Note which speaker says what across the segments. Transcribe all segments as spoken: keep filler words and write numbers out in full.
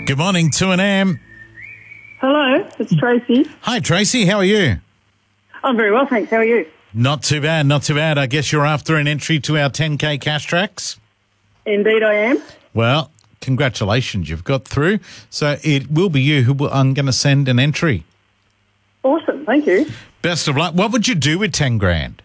Speaker 1: Good morning, two and M.
Speaker 2: Hello, it's Tracy.
Speaker 1: Hi, Tracy. How are you?
Speaker 2: I'm very well, thanks. How are you?
Speaker 1: Not too bad, not too bad. I guess you're after an entry to our ten K cash tracks?
Speaker 2: Indeed I am.
Speaker 1: Well, congratulations. You've got through. So it will be you who will, I'm going to send an entry.
Speaker 2: Awesome, thank you.
Speaker 1: Best of luck. What would you do with ten grand?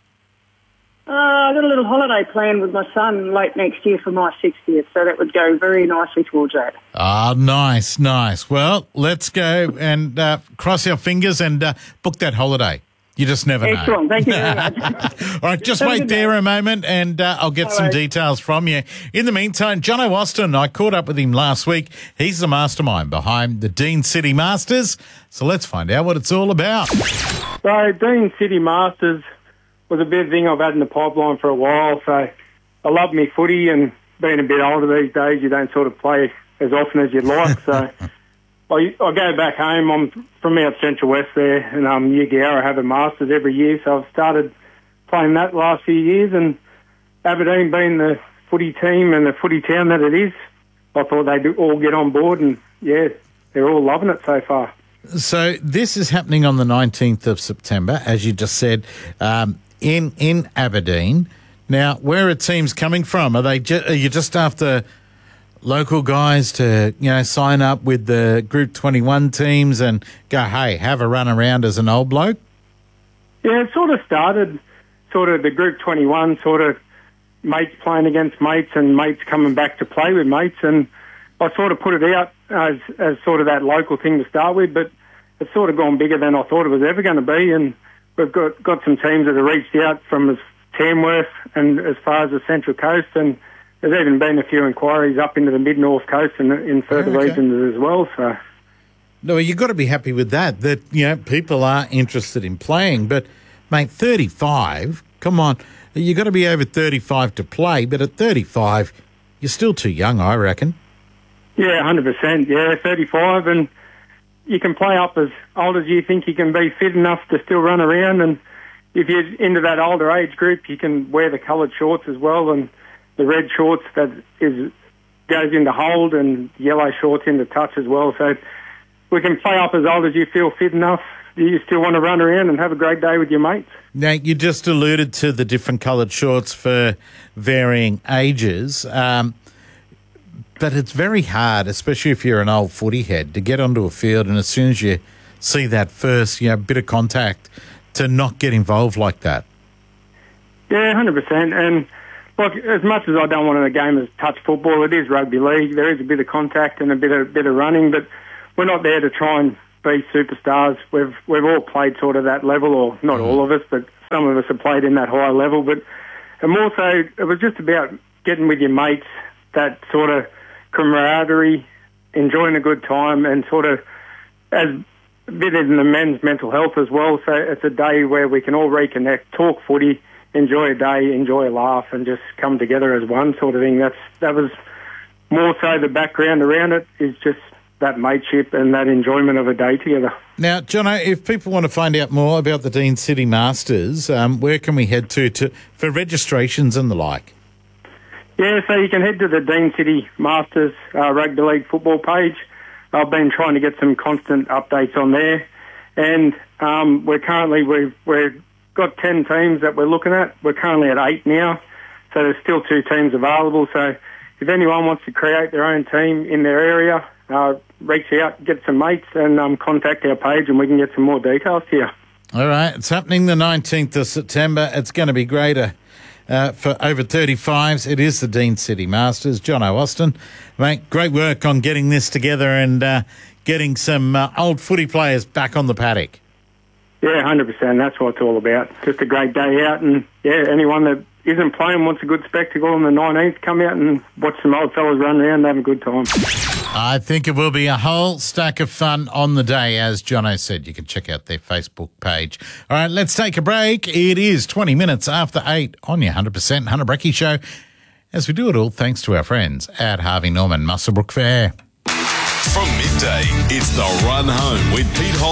Speaker 2: Uh, I've got a little holiday planned with my son late next year for my sixtieth, so that would go very nicely towards that.
Speaker 1: Ah, nice, nice. Well, let's go and uh, cross our fingers and uh, book that holiday. You just never know.
Speaker 2: Excellent, thank you very much.
Speaker 1: All right, just
Speaker 2: Have a
Speaker 1: wait
Speaker 2: good
Speaker 1: there
Speaker 2: day.
Speaker 1: a moment and uh, I'll get
Speaker 2: All
Speaker 1: some
Speaker 2: right.
Speaker 1: details from you. In the meantime, Jono Austin, I caught up with him last week. He's the mastermind behind the Dean City Masters. So let's find out what it's all about.
Speaker 3: So Dean City Masters was a big thing I've had in the pipeline for a while. So I love me footy, and being a bit older these days, you don't sort of play as often as you'd like. So I, I go back home. I'm from out Central West there, and um, New Gowra have a Masters every year. So I've started playing that the last few years, and Aberdeen being the footy team and the footy town that it is, I thought they'd all get on board, and yeah, they're all loving it so far.
Speaker 1: So this is happening on the nineteenth of September, as you just said, um, in in Aberdeen. Now, where are teams coming from? Are they ju- are you just after local guys to, you know, sign up with the Group twenty-one teams and go, hey, have a run around as an old bloke?
Speaker 3: Yeah, it sort of started sort of the Group twenty-one, sort of mates playing against mates and mates coming back to play with mates, and I sort of put it out as as sort of that local thing to start with, but it's sort of gone bigger than I thought it was ever going to be, and we've got, got some teams that have reached out from as Tamworth and as far as the Central Coast, and there's even been a few inquiries up into the mid-north coast and in further
Speaker 1: Okay.
Speaker 3: regions as well, so...
Speaker 1: No, you've got to be happy with that, that, you know, people are interested in playing. But, mate, thirty-five, come on, you've got to be over thirty-five to play, but at thirty-five, you're still too young, I reckon.
Speaker 3: Yeah, one hundred percent. Yeah, thirty-five, and you can play up as old as you think you can be fit enough to still run around, and if you're into that older age group, you can wear the coloured shorts as well, and the red shorts that is goes into hold, and yellow shorts into touch as well. So we can play up as old as you feel fit enough. You still want to run around and have a great day with your mates.
Speaker 1: Now, you just alluded to the different coloured shorts for varying ages, um, but it's very hard, especially if you're an old footy head, to get onto a field and as soon as you see that first, you know, bit of contact, to not get involved like that.
Speaker 3: Yeah, one hundred percent. And look, as much as I don't want a game as touch football, it is rugby league. There is a bit of contact and a bit of bit of running, but we're not there to try and be superstars. We've we've all played sort of that level, or not all of us, but some of us have played in that higher level. But and more so, it was just about getting with your mates, that sort of camaraderie, enjoying a good time, and sort of as a bit in the men's mental health as well. So it's a day where we can all reconnect, talk footy, enjoy a day, enjoy a laugh, and just come together as one sort of thing. That's that was more so the background around it is just that mateship and that enjoyment of a day together.
Speaker 1: Now, Jono, if people want to find out more about the Dean City Masters, um, where can we head to, to for registrations and the like?
Speaker 3: Yeah, so you can head to the Dean City Masters uh, Rugby League football page. I've been trying to get some constant updates on there, and um, we're currently we've we've got ten teams that we're looking at. We're currently at eight now, so there's still two teams available. So if anyone wants to create their own team in their area, uh, reach out, get some mates, and um, contact our page, and we can get some more details to you.
Speaker 1: All right, it's happening the nineteenth of September. It's going to be greater. Uh, for over thirty-fives, it is the Dean City Masters. Jono Austin, mate, great work on getting this together and uh, getting some uh, old footy players back on the paddock.
Speaker 3: Yeah, one hundred percent. That's what it's all about. Just a great day out, and yeah, anyone that isn't playing wants a good spectacle on the nineteenth, come out and watch some old fellas run around and have a good time.
Speaker 1: I think it will be a whole stack of fun on the day, as Jono said. You can check out their Facebook page. All right, let's take a break. It is twenty minutes after eight on your one hundred percent Hunter Brecky Show, as we do it all thanks to our friends at Harvey Norman Muswellbrook Fair.
Speaker 4: From midday, it's The Run Home with Pete Holmes.